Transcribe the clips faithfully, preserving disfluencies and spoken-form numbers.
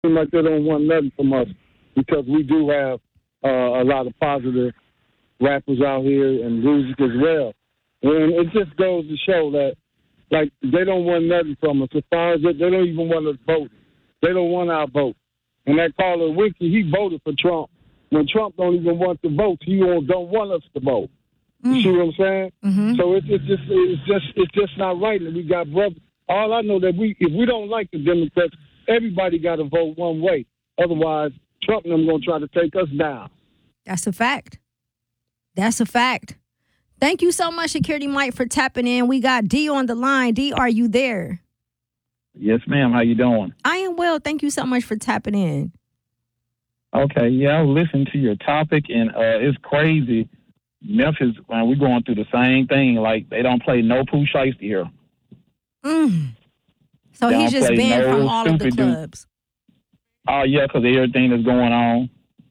seem like they don't want nothing from us because we do have uh, a lot of positive rappers out here and music as well. And it just goes to show that, like, they don't want nothing from us. As far as they, they don't even want us voting. They don't want our vote. And that caller Wiki, he voted for Trump. When Trump don't even want the votes, he don't, don't want us to vote. You mm. see what I'm saying? Mm-hmm. So it's, it's just it's just it's just not right. And we got brothers. All I know that we if we don't like the Democrats, everybody got to vote one way. Otherwise, Trump and them gonna try to take us down. That's a fact. That's a fact. Thank you so much, Security Mike, for tapping in. We got D on the line. D, are you there? Yes, ma'am. How you doing? I am well. Thank you so much for tapping in. Okay, yeah, I listened to your topic, and uh, it's crazy. Memphis, man, we're going through the same thing. Like, they don't play no Pooh Shiesty here. Mm. So They he's don't just play banned no from all of the stupid dude. clubs. Oh, yeah, because everything that's going on.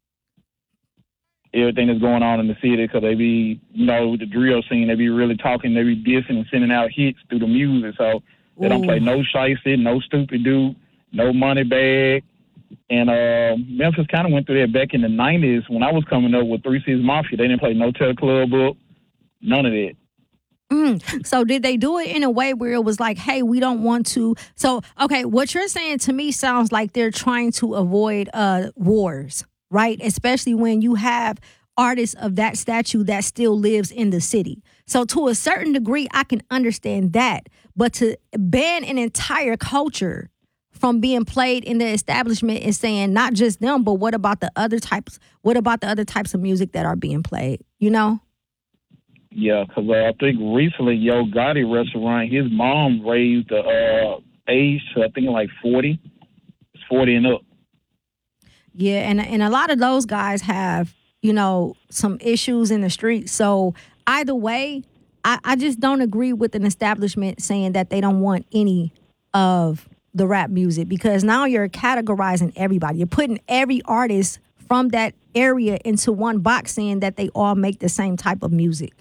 Everything that's going on in the city, because they be, you know, the drill scene, they be really talking, they be dissing and sending out hits through the music. So they don't Ooh. play no Shiesty, no stupid dude, no money bag. And uh, Memphis kind of went through that back in the nineties when I was coming up with Three Six Mafia. They didn't play no Tell Club book, none of that. Mm. So did they do it in a way where it was like, hey, we don't want to? So, okay, what you're saying to me sounds like they're trying to avoid uh, wars, right? Especially when you have artists of that stature that still lives in the city. So to a certain degree, I can understand that. But to ban an entire culture from being played in the establishment and saying not just them, but what about the other types? What about the other types of music that are being played? You know? Yeah, because uh, I think recently Yo Gotti restaurant, his mom raised the uh, age to I think like forty. It's forty and up. Yeah, and and a lot of those guys have, you know, some issues in the street. So either way, I, I just don't agree with an establishment saying that they don't want any of the rap music, because now you're categorizing everybody. You're putting every artist from that area into one box, saying that they all make the same type of music.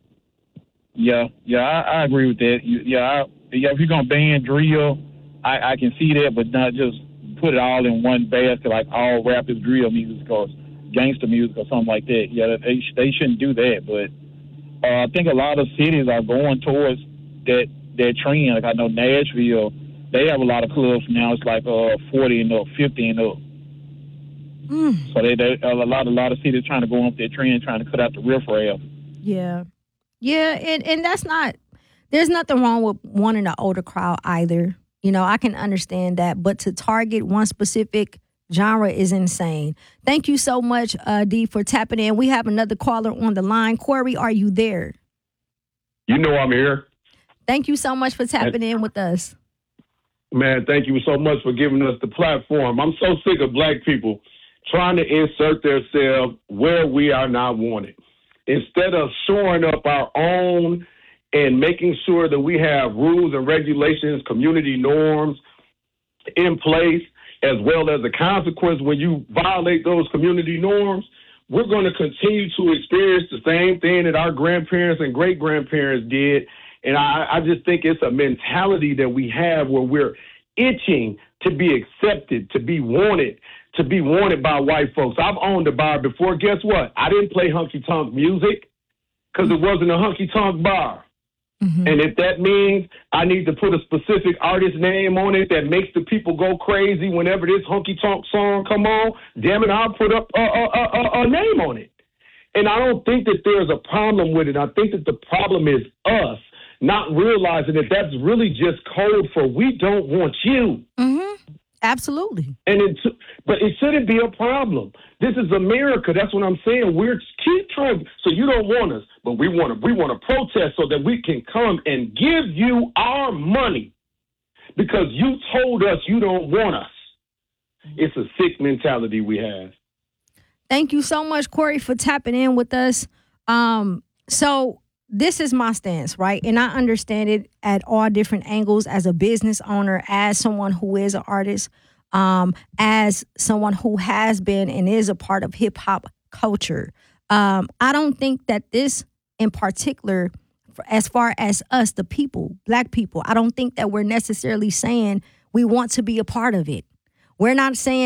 Yeah, yeah, I, I agree with that. You, yeah, I, yeah, if you're gonna ban drill, I, I can see that, but not just put it all in one basket like all rap is drill music or gangster music or something like that. Yeah, they they shouldn't do that. But uh, I think a lot of cities are going towards that that trend. Like I know Nashville, they have a lot of clubs now. It's like uh, forty and up, fifty and up. Mm. So they, they a lot a lot of cities trying to go up that trend, trying to cut out the riffraff. Yeah. Yeah, and, and that's not, there's nothing wrong with wanting an older crowd either. You know, I can understand that. But to target one specific genre is insane. Thank you so much, uh, D, for tapping in. We have another caller on the line. Corey, are you there? You know I'm here. Thank you so much for tapping in with us. Man, thank you so much for giving us the platform. I'm so sick of black people trying to insert themselves where we are not wanted. Instead of shoring up our own and making sure that we have rules and regulations, community norms in place, as well as a consequence when you violate those community norms, we're going to continue to experience the same thing that our grandparents and great-grandparents did. And I, I just think it's a mentality that we have where we're itching to be accepted, to be wanted, to be wanted by white folks. I've owned a bar before. Guess what? I didn't play honky-tonk music because it wasn't a honky-tonk bar. Mm-hmm. And if that means I need to put a specific artist name on it that makes the people go crazy whenever this honky-tonk song come on, damn it, I'll put up a, a, a, a name on it. And I don't think that there's a problem with it. I think that the problem is us not realizing that that's really just code for we don't want you. Mm-hmm. Absolutely. And it, but it shouldn't be a problem. This is America. That's what I'm saying. We're keep trying. So you don't want us, but we want to. We want to protest so that we can come and give you our money because you told us you don't want us. It's a sick mentality we have. Thank you so much, Corey, for tapping in with us. Um, so this is my stance, right? And I understand it at all different angles as a business owner, as someone who is an artist, um, as someone who has been and is a part of hip hop culture. Um, I don't think that this in particular, as far as us, the people, black people, I don't think that we're necessarily saying we want to be a part of it. We're not saying